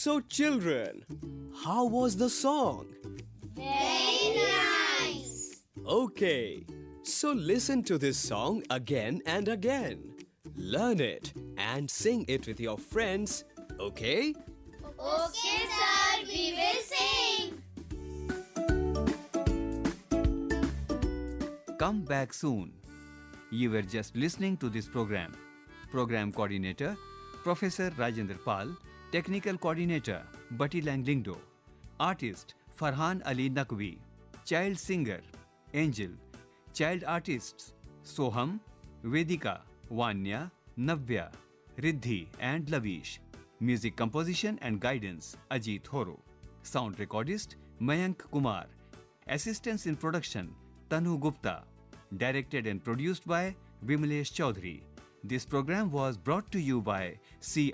So children, how was the song? Very nice. Okay, so listen to this song again and again. Learn it and sing it with your friends, okay? Okay, sir, we will sing. Come back soon. You were just listening to this program. Program coordinator, Professor Rajendra Pal. Technical coordinator, Bati Langlingdo. Artist, Farhan Ali Naqvi. Child singer, Angel. Child artists, Soham, Vedika, Vanya, Navya, Riddhi and Lavish. Music composition and guidance, Ajit Horo. Sound recordist, Mayank Kumar. Assistance in production, Tanu Gupta. Directed and produced by Vimalesh Chaudhary. This program was brought to you by C.